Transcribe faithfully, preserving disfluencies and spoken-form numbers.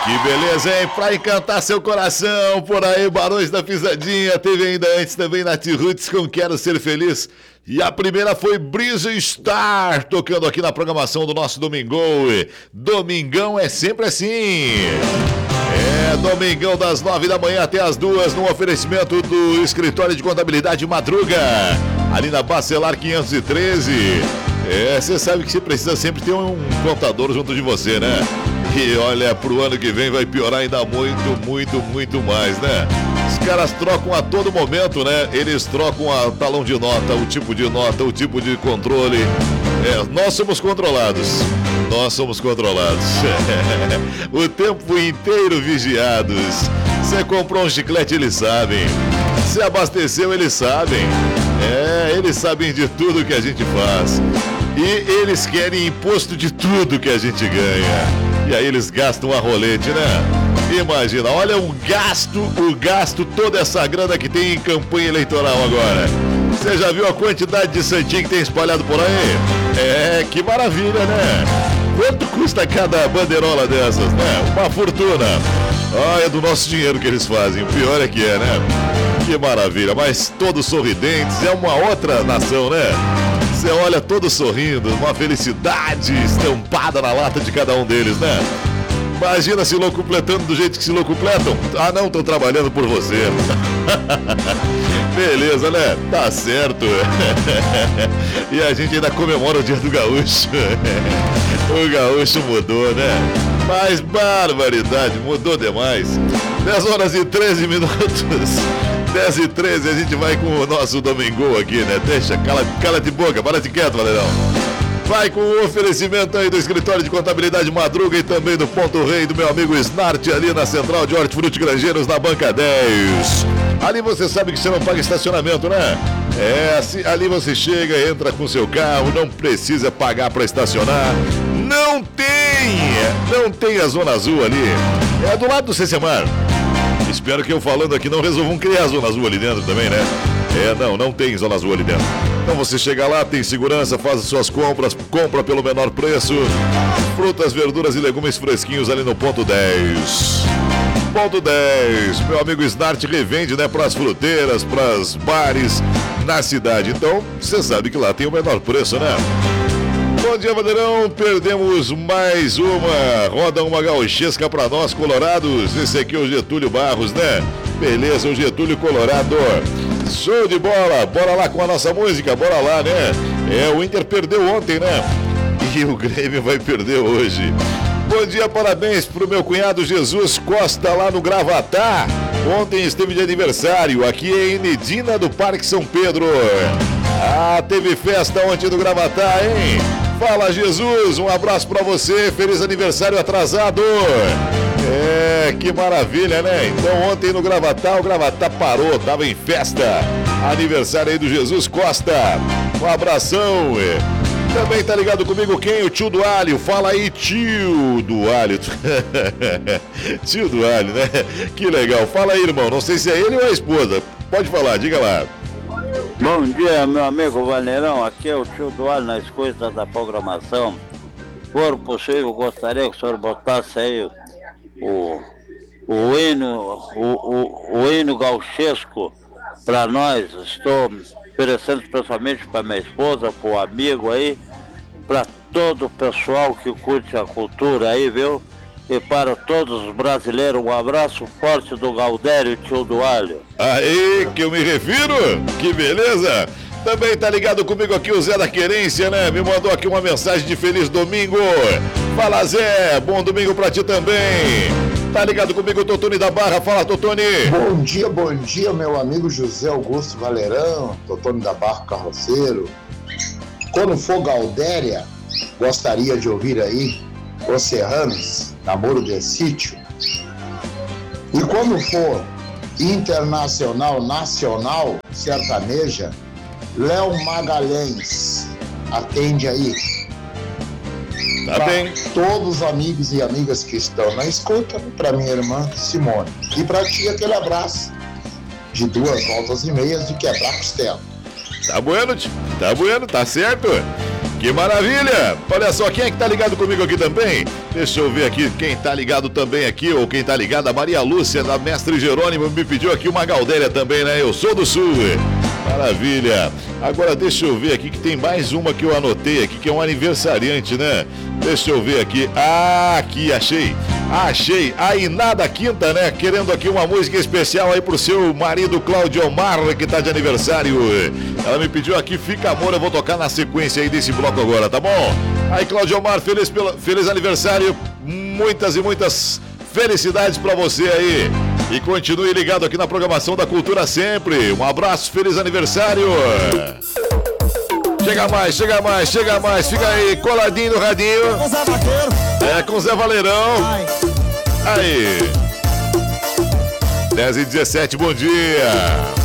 Que beleza, hein? Pra encantar seu coração, por aí, Barões da Pisadinha. Teve ainda antes também Nath Roots com Quero Ser Feliz. E a primeira foi Brisa Star, tocando aqui na programação do nosso Domingão. Domingão é sempre assim. É, Domingão das nove da manhã até as duas, no oferecimento do Escritório de Contabilidade Madruga, ali na Bacelar quinhentos e treze. É, você sabe que você precisa sempre ter um contador junto de você, né? E olha, pro ano que vem vai piorar ainda muito, muito, muito mais, né? Os caras trocam a todo momento, né? Eles trocam a talão de nota, o tipo de nota, o tipo de controle. É, nós somos controlados. Nós somos controlados. O tempo inteiro vigiados. Você comprou um chiclete, eles sabem. Você abasteceu, eles sabem. É, eles sabem de tudo que a gente faz. E eles querem imposto de tudo que a gente ganha. E aí eles gastam a rolete, né? Imagina, olha o gasto, o gasto, toda essa grana que tem em campanha eleitoral agora. Você já viu a quantidade de santinho que tem espalhado por aí? É, que maravilha, né? Quanto custa cada bandeirola dessas, né? Uma fortuna. Ah, é do nosso dinheiro que eles fazem. O pior é que é, né? Que maravilha. Mas todos sorridentes. É uma outra nação, né? Você olha todos sorrindo. Uma felicidade estampada na lata de cada um deles, né? Imagina se locupletando do jeito que se locupletam. Ah, não, estão trabalhando por você. Beleza, né? Tá certo. E a gente ainda comemora o Dia do Gaúcho. O gaúcho mudou, né? Mas barbaridade, mudou demais. dez horas e treze minutos. dez e treze, a gente vai com o nosso Domingão aqui, né? Deixa, cala, cala de boca, para de quieto, Valerão. Vai com o oferecimento aí do Escritório de Contabilidade Madruga e também do Ponto Rei do meu amigo Snart, ali na Central de Hortifruti Grangeiros, na Banca dez. Ali você sabe que você não paga estacionamento, né? É, assim, ali você chega, entra com seu carro, não precisa pagar para estacionar. Não tem, não tem a Zona Azul ali. É do lado do Cecemar. Espero que eu falando aqui não resolvam criar a Zona Azul ali dentro também, né? É, não, não tem Zona Azul ali dentro. Então você chega lá, tem segurança, faz as suas compras, compra pelo menor preço. Frutas, verduras e legumes fresquinhos ali no Ponto dez. Ponto dez, meu amigo Snart revende, né, pras fruteiras, pras bares na cidade. Então, você sabe que lá tem o menor preço, né? Bom dia, Vanderão. Perdemos mais uma. Roda uma gauchesca pra nós, colorados. Esse aqui é o Getúlio Barros, né? Beleza, o Getúlio Colorado. Show de bola. Bora lá com a nossa música, bora lá, né? É, o Inter perdeu ontem, né? E o Grêmio vai perder hoje. Bom dia, parabéns pro meu cunhado Jesus Costa lá no Gravatá. Ontem esteve de aniversário. Aqui é em Medina do Parque São Pedro. Ah, teve festa ontem do Gravatá, hein? Fala, Jesus, um abraço pra você, feliz aniversário atrasado. É, que maravilha, né? Então ontem no Gravatá, o Gravatá parou, tava em festa. Aniversário aí do Jesus Costa. Um abração. Também tá ligado comigo quem? O tio do Alho. Fala aí, tio do Alho. Tio do Alho, né? Que legal. Fala aí, irmão. Não sei se é ele ou a esposa. Pode falar, diga lá. Bom dia, meu amigo Vaneirão. Aqui é o tio do Alho na escuta da programação. For possível, gostaria que o senhor botasse aí o, o hino, o, o, o hino gauchesco para nós. Estou oferecendo especialmente para minha esposa, para o amigo aí, para todo o pessoal que curte a cultura aí, viu? E para todos os brasileiros, um abraço forte do Galdério, tio do Alho. Aí que eu me refiro, que beleza! Também tá ligado comigo aqui o Zé da Querência, né? Me mandou aqui uma mensagem de feliz domingo. Fala, Zé, bom domingo pra ti também. Tá ligado comigo o Totoni da Barra, fala, Totoni. Bom dia, bom dia, meu amigo José Augusto Valerão, Totoni da Barra, carroceiro. Quando for Galdéria, gostaria de ouvir aí Os Serranos, Namoro de Sítio. E quando for internacional, nacional, sertaneja, Léo Magalhães, atende aí. Tá pra bem. Todos os amigos e amigas que estão na escuta, para minha irmã Simone. E para ti aquele abraço de duas voltas e meias de quebrar costela. Tá bueno, tio. Tá bueno, tá certo. Que maravilha! Olha só, quem é que tá ligado comigo aqui também? Deixa eu ver aqui quem tá ligado também aqui, ou quem tá ligado. A Maria Lúcia, da Mestre Jerônimo, me pediu aqui uma Gaudéria também, né? Eu sou do Sul. Maravilha! Agora deixa eu ver aqui que tem mais uma que eu anotei aqui, que é um aniversariante, né? Deixa eu ver aqui. Ah, aqui, achei. Achei. A Iná da Quinta, né? Querendo aqui uma música especial aí pro seu marido Cláudio Omar, que tá de aniversário. Ela me pediu aqui, Fica Amor, eu vou tocar na sequência aí desse bloco agora, tá bom? Aí, Cláudio Omar, feliz, pela, feliz aniversário. Muitas e muitas felicidades pra você aí. E continue ligado aqui na programação da Cultura sempre. Um abraço, feliz aniversário. Chega mais, chega mais, chega mais. Fica aí, coladinho no radinho. Com Zé Vaqueiro. É, com Zé Valerão. Vai. Aí. dez e dezessete, bom dia.